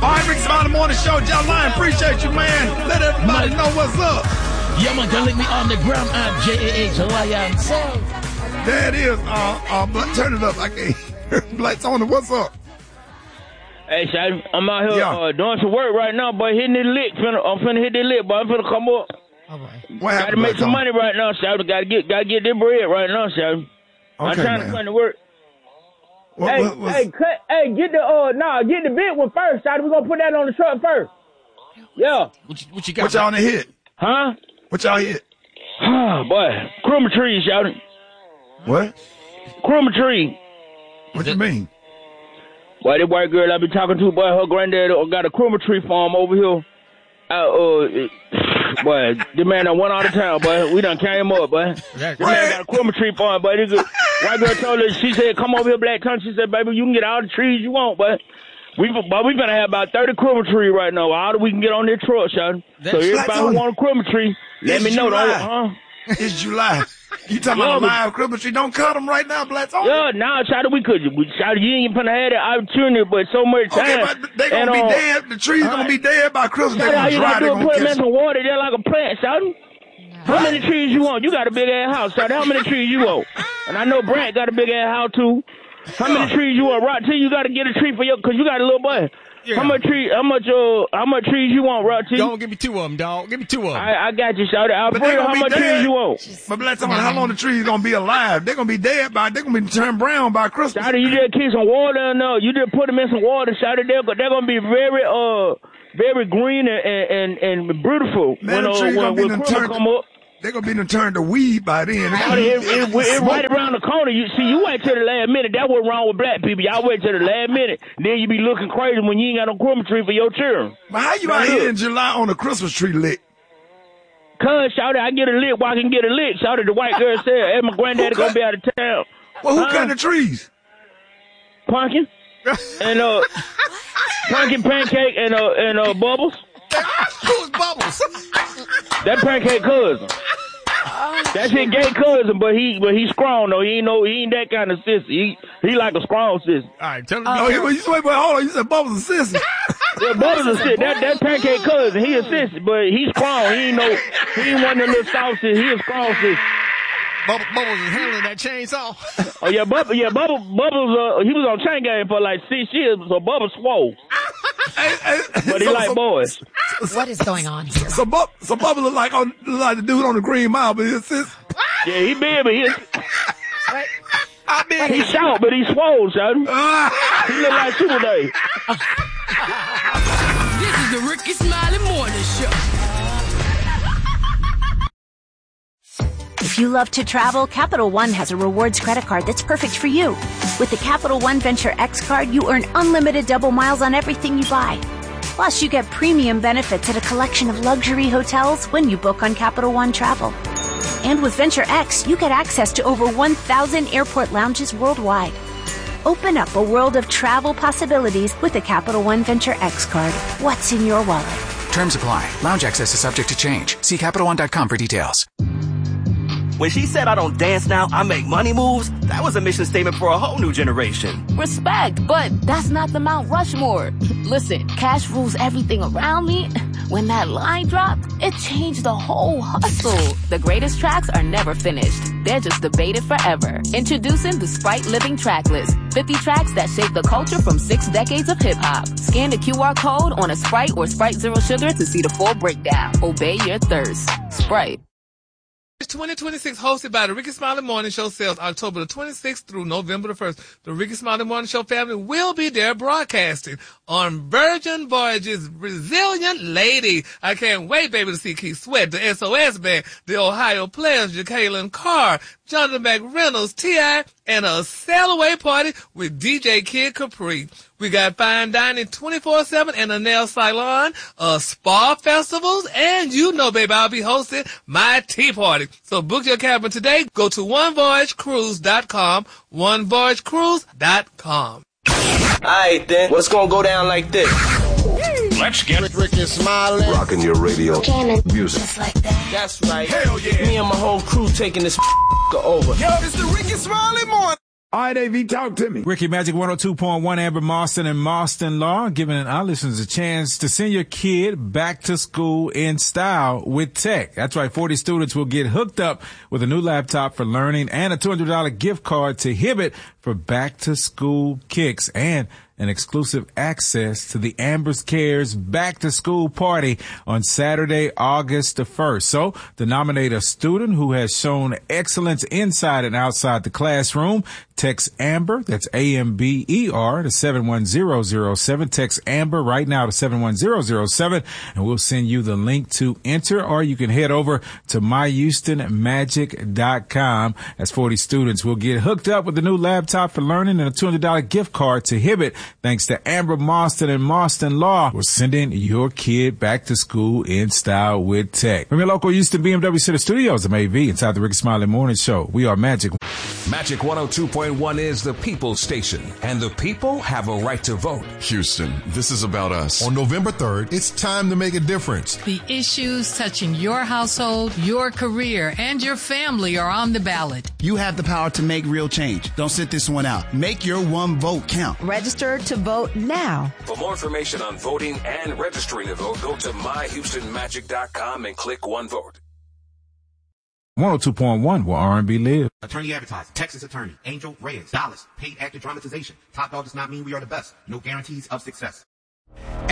All right, Ricky Smiley Morning Show. John Lyon, appreciate you, man. Let everybody know what's up. Yeah, man, can link me on the gram at JAH Lion. There it is. Turn it up. I can't hear Black's on it. What's up? Hey, Shady, I'm out here doing some work right now, boy. Hitting the lick. I'm finna hit the lick, boy. I'm finna come up. Gotta make some money right now, Shady. Gotta get this bread right now, Shady. I'm trying to find the work. Get the big one first, Shady. We're gonna put that on the truck first. Yeah. What you got? What y'all on the hit? Huh? What y'all hit? Boy, Chroma Tree, Shady. What? Chroma Tree. What you mean? Boy, that white girl I be talking to, boy, her granddad got a Chroma Tree farm over here. Boy, the man that went out of town, boy. We done came up, boy. The man got a Chroma Tree farm, boy. White girl told her, she said, come over here, Black Country. She said, baby, you can get all the trees you want, boy. We gonna have about 30 Chroma Tree right now. All that we can get on this truck, son. So everybody who want a Chroma Tree, let me know. It's July. You talking about a live Chroma Tree? Don't cut them right now, Black. Yeah, now, Shady, we could. Shady, you ain't gonna have that opportunity, but so much time. Okay, but they gonna be dead. The trees gonna be dead by Christmas. They gonna dry. They gonna put them in some water. They're like a plant, Shady. How many trees you want? You got a big ass house, Shady. How many trees you want? And I know Brant got a big ass house too. How many trees you want? Rock T, you got to get a tree for cause you got a little boy. Yeah. How much trees you want, Rock T? Don't give me 2 of them, dog. Give me 2 of them. I got you, Shawty. I'll put how much trees you want. But Black, how long the trees gonna be alive? They're gonna be dead they're gonna be turned brown by Christmas. Shawty, you just keep some water in there. You just put them in some water, Shawty. They're gonna be very green and beautiful. Man, when Christmas come up. They're going to be turned to weed by then. It's right around the corner. You wait till the last minute. That's what's wrong with black people. Y'all wait till the last minute. Then you be looking crazy when you ain't got no Christmas tree for your children. But how you out here in July on a Christmas tree lit? Cuz, Shawty, I get a lick while I can get a lick. Shawty, the white girl said, hey, my granddaddy going to be out of town. Well, who cut the trees? Pumpkin. And, Pumpkin, Pancake, and Bubbles. Who's Bubbles? That Pancake cousin. That's his gay cousin, but he's strong though. He ain't that kind of sissy. He like a strong sissy. All right, tell him. Wait, hold on. You said Bubbles a sissy. Yeah, Bubbles a sissy. That Pancake cousin, he a sissy, but he's strong. He ain't one of the little soft sissy. He a strong sissy. Bubbles is handling that chainsaw. Oh yeah, Bubbles. He was on Chain Gang for like 6 years, so Bubbles swole. But he like boys. What is going on here? So Bubba look like the dude on the Green Mile, but he's sis. Yeah, he big, but he's short, but he's swole, son. He look like Super Day. This is the Ricky Smiley Morning Show. If you love to travel, Capital One has a rewards credit card that's perfect for you. With the Capital One Venture X card, you earn unlimited double miles on everything you buy. Plus, you get premium benefits at a collection of luxury hotels when you book on Capital One Travel. And with Venture X, you get access to over 1,000 airport lounges worldwide. Open up a world of travel possibilities with the Capital One Venture X card. What's in your wallet? Terms apply. Lounge access is subject to change. See CapitalOne.com for details. When she said I don't dance now, I make money moves, that was a mission statement for a whole new generation. Respect, but that's not the Mount Rushmore. Listen, cash rules everything around me. When that line dropped, it changed the whole hustle. The greatest tracks are never finished. They're just debated forever. Introducing the Sprite Living Track List. 50 tracks that shape the culture from 6 decades of hip-hop. Scan the QR code on a Sprite or Sprite Zero Sugar to see the full breakdown. Obey your thirst. Sprite. 2026 hosted by the Ricky Smiley Morning Show sales October the 26th through November the 1st. The Ricky Smiley Morning Show family will be there broadcasting on Virgin Voyages Resilient Lady. I can't wait, baby, to see Keith Sweat, the SOS Band, the Ohio Players, Jacqueline Carr, Jonathan McReynolds, T.I., and a sail-away party with DJ Kid Capri. We got fine dining 24/7 and a nail salon, spa festivals, and you know, baby, I'll be hosting my tea party. So book your cabin today. Go to onevoyagecruise.com, onevoyagecruise.com. Alright then, what's gonna go down like this? Let's get Ricky Smiley. Rocking your radio. Music. Just like that. That's right. Hell yeah. Me and my whole crew taking this over. Yo, it's the Ricky Smiley Morning. All right, AV, talk to me. Ricky Magic 102.1, Amber Marston and Marston Law, giving our listeners a chance to send your kid back to school in style with tech. That's right, 40 students will get hooked up with a new laptop for learning and a $200 gift card to Hibbett for back-to-school kicks and an exclusive access to the Amber's Cares back-to-school party on Saturday, August the 1st. So, to nominate a student who has shown excellence inside and outside the classroom, text Amber, that's A-M-B-E-R, to 71007. Text Amber right now to 71007, and we'll send you the link to enter, or you can head over to myhoustonmagic.com. As 40 students will get hooked up with a new laptop for learning and a $200 gift card to Hibbett. Thanks to Amber Marston and Marston Law, we're sending your kid back to school in style with tech. From your local Houston BMW Center Studios, I'm AV inside the Ricky Smiley Morning Show. We are Magic. Magic 102.1 is the people's station, and the people have a right to vote. Houston, this is about us. On November 3rd, it's time to make a difference. The issues touching your household, your career, and your family are on the ballot. You have the power to make real change. Don't sit this one out. Make your one vote count. Register to vote now. For more information on voting and registering to vote, go to myhoustonmagic.com and click one vote. 102.1 where R&B live. Attorney advertising. Texas attorney. Angel Reyes. Dallas. Paid actor dramatization. Top dog does not mean we are the best. No guarantees of success.